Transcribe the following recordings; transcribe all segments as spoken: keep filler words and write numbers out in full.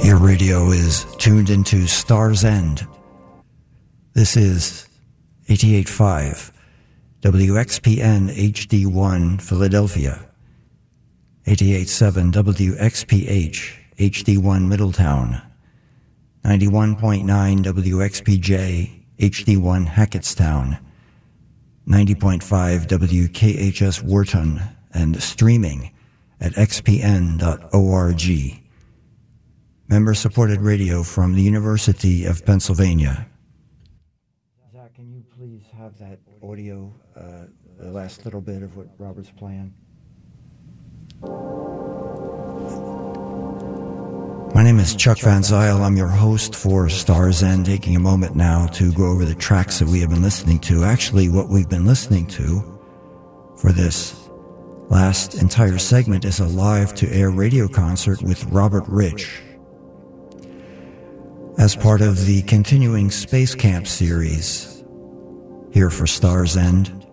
Your radio is tuned into Star's End. This is eighty-eight point five W X P N H D one Philadelphia, eighty-eight point seven W X P H H D one Middletown, ninety-one point nine W X P J H D one Hackettstown, ninety point five W K H S Wharton, and streaming at x p n dot org. Member-supported radio from the University of Pennsylvania. Zach, can you please have that audio, uh, the last little bit of what Robert's playing? My name is Chuck Van Zyl. I'm your host for Star's End, taking a moment now to go over the tracks that we have been listening to. Actually, what we've been listening to for this last entire segment is a live-to-air radio concert with Robert Rich, as part of the continuing Space Camp series here for Star's End.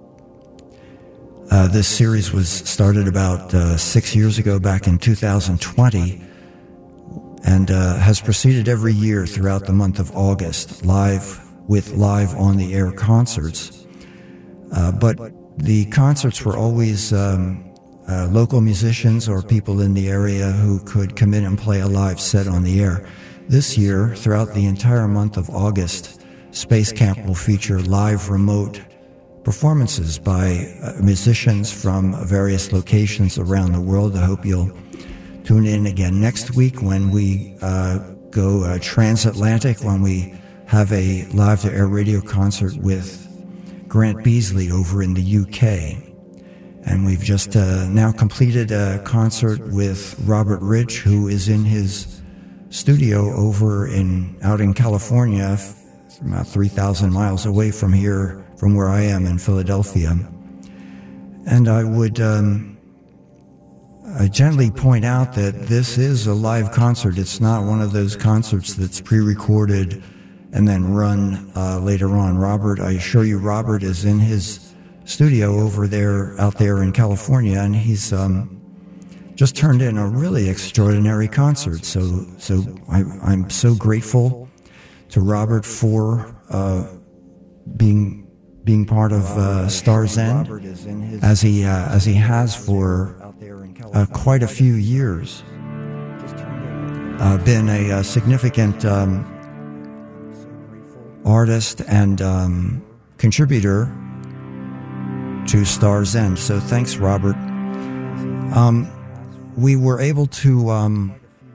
Uh, this series was started about uh, six years ago, back in two thousand twenty, and uh, has proceeded every year throughout the month of August, live with live on-the-air concerts. Uh, but the concerts were always um, uh, local musicians or people in the area who could come in and play a live set on the air. This year, throughout the entire month of August, Space Camp will feature live remote performances by uh, musicians from various locations around the world. I hope you'll tune in again next week when we uh, go uh, transatlantic, when we have a live-to-air radio concert with Grant Beasley over in the U K. And we've just uh, now completed a concert with Robert Rich, who is in his studio over in out in California, about three thousand miles away from here, from where I am in Philadelphia. And I would um, I gently point out that this is a live concert. It's not one of those concerts that's pre-recorded and then run uh, later on. Robert, I assure you, Robert is in his studio over there, out there in California, and he's um, just turned in a really extraordinary concert. So, so I, I'm so grateful to Robert for uh, being being part of uh, Star's End, as he uh, as he has for uh, quite a few years. Uh, been a, a significant um, artist and um, contributor to Star's End. So thanks, Robert. Um, We were able to um,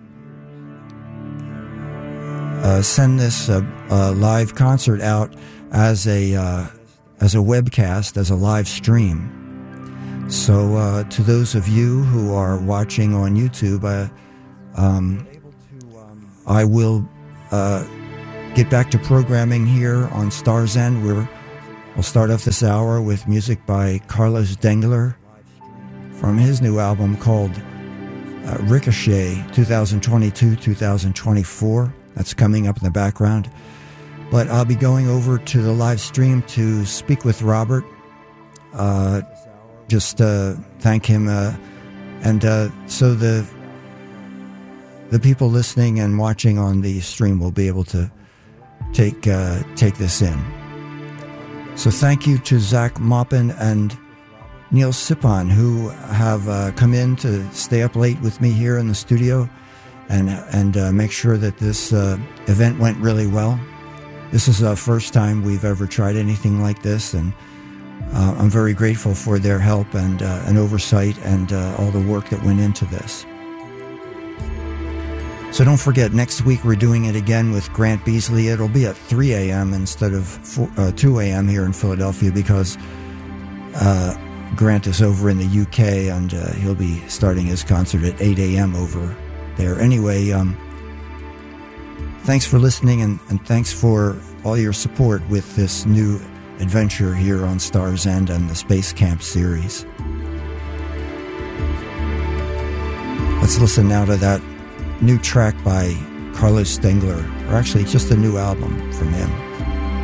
uh, send this uh, uh, live concert out as a uh, as a webcast, as a live stream. So uh, to those of you who are watching on YouTube, uh, um, I will uh, get back to programming here on Star's End. We're, we'll start off this hour with music by Carlos Dengler from his new album called Uh, Ricochet twenty twenty-two to twenty twenty-four. That's coming up in the background. But I'll be going over to the live stream to speak with Robert. Uh, just uh, thank him. Uh, and uh, so the the people listening and watching on the stream will be able to take uh, take this in. So thank you to Zach Maupin and Neil Sipon, who have uh, come in to stay up late with me here in the studio and and uh, make sure that this uh, event went really well. This is the first time we've ever tried anything like this, and uh, I'm very grateful for their help and, uh, and oversight and uh, all the work that went into this. So don't forget, next week we're doing it again with Grant Beasley. It'll be at three a.m. instead of four, uh, two a.m. here in Philadelphia, because Uh, Grant is over in the U K, and uh, he'll be starting his concert at eight a.m. over there. Anyway, um, thanks for listening, and, and thanks for all your support with this new adventure here on Star's End and the Space Camp series. Let's listen now to that new track by Carlos Dengler, or actually just a new album from him.